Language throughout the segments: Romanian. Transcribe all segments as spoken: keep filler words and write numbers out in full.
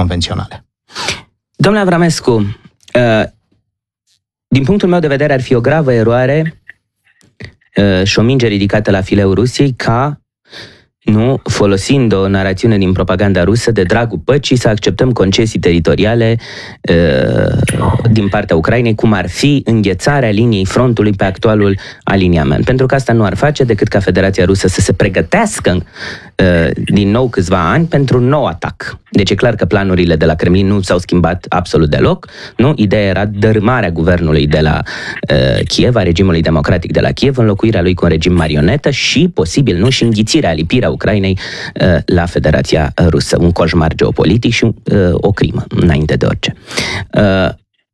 convenționale. Domnule Avramescu, din punctul meu de vedere ar fi o gravă eroare și o minge ridicată la fileul Rusiei ca, nu, folosind o narațiune din propaganda rusă, de dragul păcii să acceptăm concesii teritoriale uh, din partea Ucrainei, cum ar fi înghețarea liniei frontului pe actualul aliniament. Pentru că asta nu ar face decât ca Federația Rusă să se pregătească uh, din nou câțiva ani pentru un nou atac. Deci e clar că planurile de la Kremlin nu s-au schimbat absolut deloc. Nu? Ideea era dărâmarea guvernului de la uh, Kiev, a regimului democratic de la Kiev, înlocuirea lui cu un regim marionetă și, posibil, nu, și înghițirea, alipirea Ucrainei uh, la Federația Rusă. Un coșmar geopolitic și uh, o crimă, înainte de orice. Uh,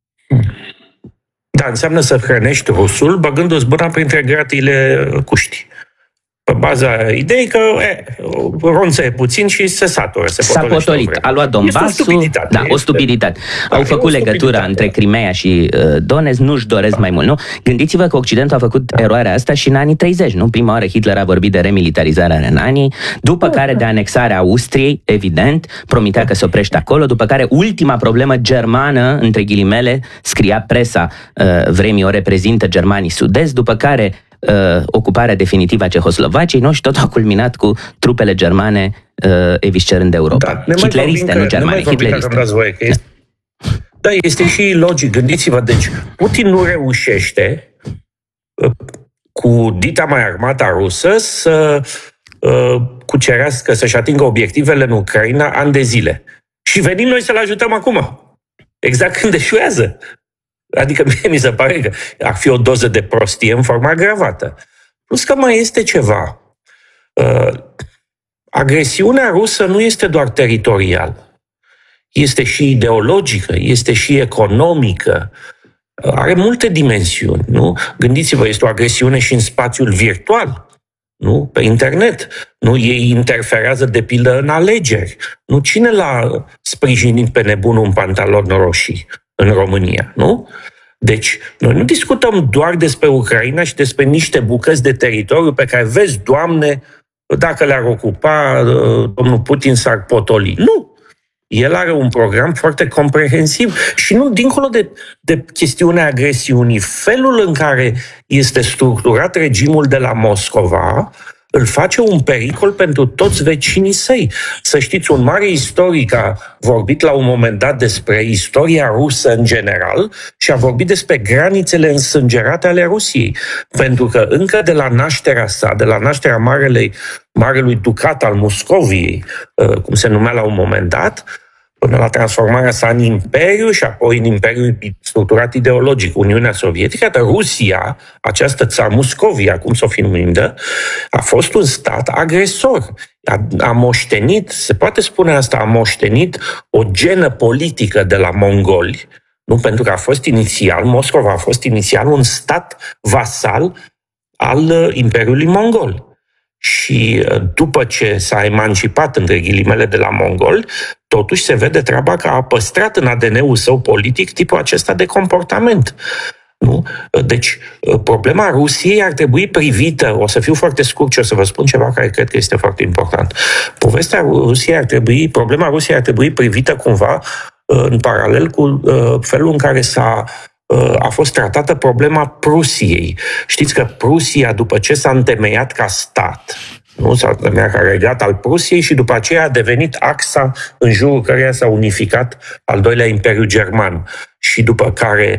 da, înseamnă să hrănești rusul băgându-ți mâna printre gratiile cuștii. Pe baza ideii că e, ronță e puțin și se satură. Se S-a potolit. A luat Donbassul. Da, este o stupiditate. Da, Au făcut legătura între Crimea și uh, Donetsk, nu-și doresc da. mai mult, nu? Gândiți-vă că Occidentul a făcut da. eroarea asta și în anii treizeci, nu? Prima oară Hitler a vorbit de remilitarizarea Renaniei, după da, care de anexarea Austriei, evident, promitea că se oprește acolo, după care ultima problemă germană, între ghilimele, scria presa uh, vremii o reprezintă germanii sud-est, după care Uh, ocuparea definitivă a Cehoslovaciei, nu? Și tot a culminat cu trupele germane uh, eviscerând Europa. Da, hitleriste, nu germane, hitleriste. Este... Da, este și logic. Gândiți-vă, deci Putin nu reușește uh, cu dita mai armata rusă să uh, cucerească, să-și atingă obiectivele în Ucraina ani de zile. Și venim noi să-l ajutăm acum. Exact când eșuează. Adică mie mi se pare că ar fi o doză de prostie în forma agravată. Plus că mai este ceva. Uh, agresiunea rusă nu este doar teritorială. Este și ideologică, este și economică. Uh, are multe dimensiuni, nu? Gândiți-vă, este o agresiune și în spațiul virtual, nu? Pe internet. Nu? Ei interferează de pildă în alegeri. Nu? Cine l-a sprijinit pe nebunul în pantaloni roșii în România, nu? Deci, noi nu discutăm doar despre Ucraina și despre niște bucăți de teritoriu pe care, vezi, Doamne, dacă le-ar ocupa, domnul Putin s-ar potoli. Nu! El are un program foarte comprehensiv și nu, dincolo de, de chestiunea agresiunii, felul în care este structurat regimul de la Moscova îl face un pericol pentru toți vecinii săi. Să știți, un mare istoric a vorbit la un moment dat despre istoria rusă în general și a vorbit despre granițele însângerate ale Rusiei. Pentru că încă de la nașterea sa, de la nașterea Marelui, Marelui Ducat al Muscoviei, cum se numea la un moment dat, până la transformarea sa în imperiu și apoi în imperiul structurat ideologic, Uniunea Sovietică, dar Rusia, această țară, Muscovia, cum s-o fi numită, a fost un stat agresor. A, a moștenit, se poate spune asta, a moștenit o genă politică de la mongoli, nu? Pentru că a fost inițial, Moscova a fost inițial un stat vasal al Imperiului Mongol. Și după ce s-a emancipat, între ghilimele, de la mongoli, totuși se vede treaba că a păstrat în A D N-ul său politic tipul acesta de comportament. Nu? Deci, problema Rusiei ar trebui privită, o să fiu foarte scurt și o să vă spun ceva care cred că este foarte important. Povestea Rusiei ar trebui, problema Rusiei ar trebui privită cumva în paralel cu felul în care s-a a fost tratată problema Prusiei. Știți că Prusia, după ce s-a întemeiat ca stat, nu? S-a întemeiat ca regat al Prusiei și după aceea a devenit axa în jurul căreia s-a unificat al doilea Imperiu German. Și după care,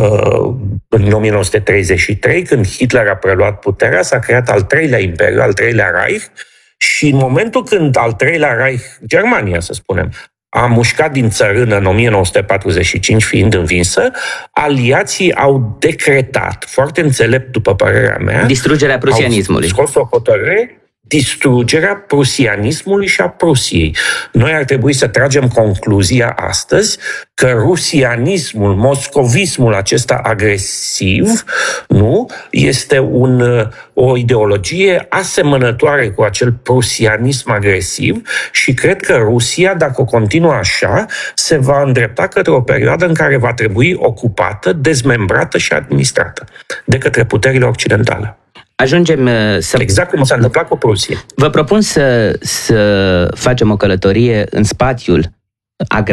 în o mie nouă sute treizeci și trei, când Hitler a preluat puterea, s-a creat al treilea Imperiu, al treilea Reich, și în momentul când al treilea Reich, Germania, să spunem, a mușcat din țărână în o mie nouă sute patruzeci și cinci, fiind învinsă, aliații au decretat, foarte înțelept după părerea mea, distrugerea prusianismului. Au scos o hotărâre, distrugerea prusianismului și a Prusiei. Noi ar trebui să tragem concluzia astăzi că rusianismul, moscovismul acesta agresiv, nu, este un, o ideologie asemănătoare cu acel prusianism agresiv și cred că Rusia, dacă o continuă așa, se va îndrepta către o perioadă în care va trebui ocupată, dezmembrată și administrată de către puterile occidentale. Ajungem să... Exact cum s-a întâmplat cu Prusia. Vă propun să, să facem o călătorie în spațiul